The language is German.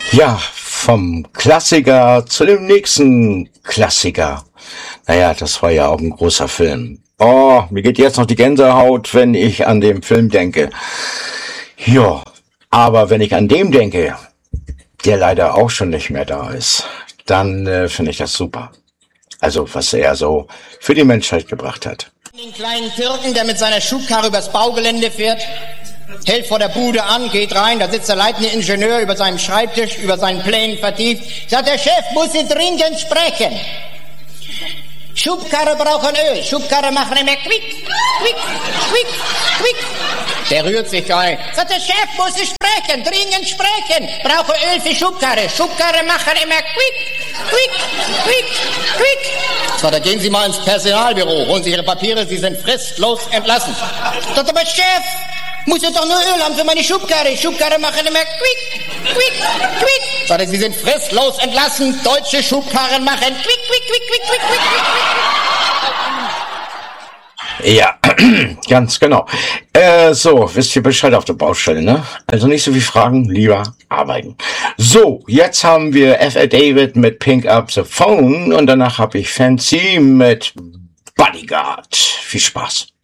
Ja, vom Klassiker zu dem nächsten Klassiker. Naja, das war ja auch ein großer Film. Oh, mir geht jetzt noch die Gänsehaut, wenn ich an den Film denke. Ja, aber wenn ich an dem denke, der leider auch schon nicht mehr da ist, dann finde ich das super. Also, was er so für die Menschheit gebracht hat. Den kleinen Türken, der mit seiner Schubkarre übers Baugelände fährt, hält vor der Bude an, geht rein, da sitzt der leitende Ingenieur über seinem Schreibtisch, über seinen Plänen vertieft, sagt, der Chef muss Sie dringend sprechen. Schubkarre brauchen Öl, Schubkarre machen immer quick, quick, quick, quick. Der rührt sich ein, sagt, der Chef muss Sie sprechen, dringend sprechen, brauche Öl für Schubkarre, Schubkarre machen immer quick, quick, quick, quick. So, da gehen Sie mal ins Personalbüro, holen sich Ihre Papiere, Sie sind fristlos entlassen. Sagt aber, Chef, muss ja doch nur Öl haben für meine Schubkarre. Schubkarre machen immer quick, quick, quick. Sagt er, Sie sind fristlos entlassen. Deutsche Schubkarren machen quick, quick, quick, quick, quick, quick, quick. Ja, ganz genau. So, wisst ihr Bescheid auf der Baustelle, ne? Also nicht so viel Fragen, lieber arbeiten. So, jetzt haben wir F.L. David mit Pick Up the Phone und danach habe ich Fancy mit Bodyguard. Viel Spaß.